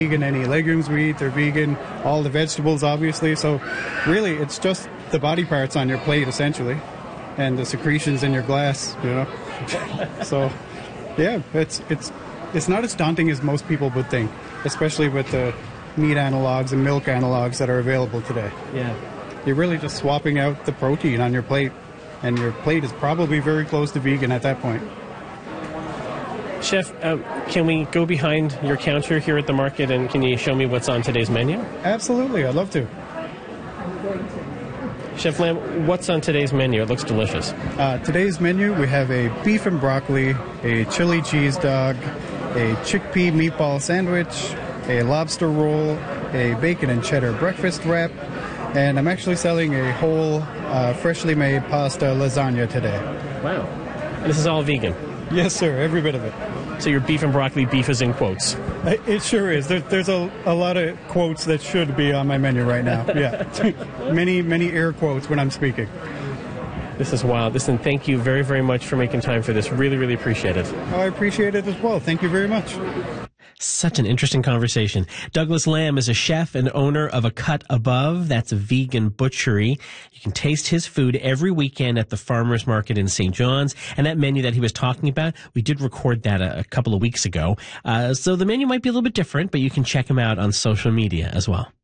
vegan. Any legumes we eat, they're vegan. All the vegetables, obviously. So really, it's just the body parts on your plate, essentially, and the secretions in your glass, you know. So, yeah, it's not as daunting as most people would think, especially with the meat analogs and milk analogs that are available today. Yeah. You're really just swapping out the protein on your plate, and your plate is probably very close to vegan at that point. Chef, can we go behind your counter here at the market, and can you show me what's on today's menu? Absolutely, I'd love to. Chef Lamb, what's on today's menu? It looks delicious. Today's menu, we have a beef and broccoli, a chili cheese dog, a chickpea meatball sandwich, a lobster roll, a bacon and cheddar breakfast wrap, and I'm actually selling a whole freshly made pasta lasagna today. Wow. And this is all vegan? Yes, sir, every bit of it. So your beef and broccoli, beef is in quotes? It sure is. There's a lot of quotes that should be on my menu right now. Yeah. many air quotes when I'm speaking. This is wild. Listen, thank you very, very much for making time for this. Really, really appreciate it. Oh, I appreciate it as well. Thank you very much. Such an interesting conversation. Douglas Lamb is a chef and owner of A Cut Above. That's a vegan butchery. You can taste his food every weekend at the Farmers Market in St. John's. And that menu that he was talking about, we did record that a couple of weeks ago. So the menu might be a little bit different, but you can check him out on social media as well.